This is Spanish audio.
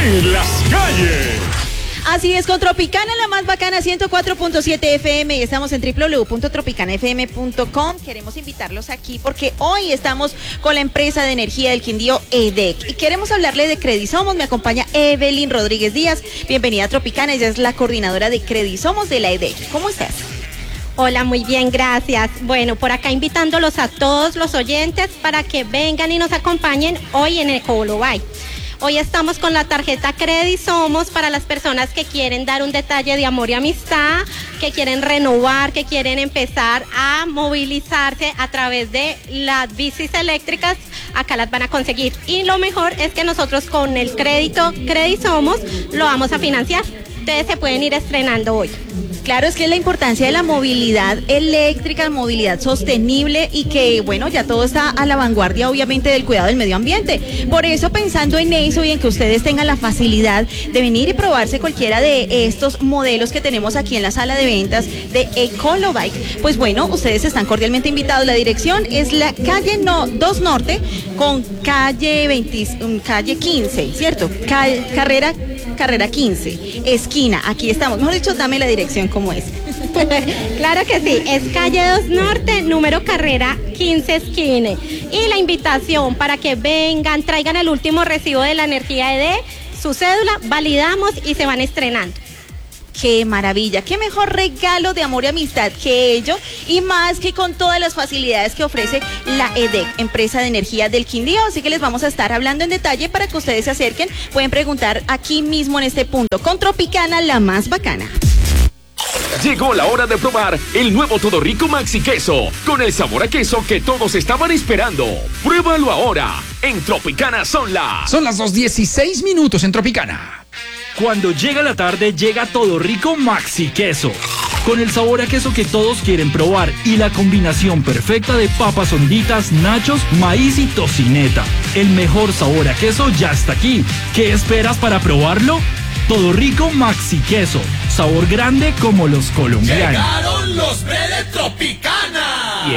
en las calles. Así es, con Tropicana, la más bacana, 104.7 FM, y estamos en www.tropicanafm.com. Queremos invitarlos aquí porque hoy estamos con la empresa de energía del Quindío, EDEC, y queremos hablarle de Credisomos. Me acompaña Evelyn Rodríguez Díaz. Bienvenida a Tropicana, ella es la coordinadora de Credisomos de la EDEC. ¿Cómo estás? Hola, muy bien, gracias. Bueno, por acá invitándolos a todos los oyentes para que vengan y nos acompañen hoy en Ecolobay. Hoy estamos con la tarjeta Credisomos para las personas que quieren dar un detalle de amor y amistad, que quieren renovar, que quieren empezar a movilizarse a través de las bicis eléctricas. Acá las van a conseguir. Y lo mejor es que nosotros con el crédito Credisomos lo vamos a financiar. Ustedes se pueden ir estrenando hoy. Claro, es que es la importancia de la movilidad eléctrica, movilidad sostenible, y que, bueno, ya todo está a la vanguardia, obviamente, del cuidado del medio ambiente. Por eso, pensando en eso y en que ustedes tengan la facilidad de venir y probarse cualquiera de estos modelos que tenemos aquí en la sala de ventas de Ecolobike, pues bueno, ustedes están cordialmente invitados. La dirección es la calle 2 Norte con calle 15, ¿cierto? Carrera 15, esquina. Aquí estamos. Mejor dicho, dame la dirección, ¿cómo es? Claro que sí, es calle 2 Norte, número carrera 15, esquina. Y la invitación para que vengan, traigan el último recibo de la energía EDEC, su cédula, validamos y se van estrenando. ¡Qué maravilla! ¡Qué mejor regalo de amor y amistad que ello! Y más que con todas las facilidades que ofrece la EDEC, empresa de energía del Quindío. Así que les vamos a estar hablando en detalle para que ustedes se acerquen. Pueden preguntar aquí mismo en este punto. Con Tropicana, la más bacana. Llegó la hora de probar el nuevo Todo Rico Maxi Queso, con el sabor a queso que todos estaban esperando. Pruébalo ahora. En Tropicana son las 2:16 en Tropicana. Cuando llega la tarde, llega Todo Rico Maxi Queso, con el sabor a queso que todos quieren probar y la combinación perfecta de papas honditas, nachos, maíz y tocineta. El mejor sabor a queso ya está aquí. ¿Qué esperas para probarlo? Todo Rico Maxi Queso, sabor grande como los colombianos. Llegaron los de Tropicana.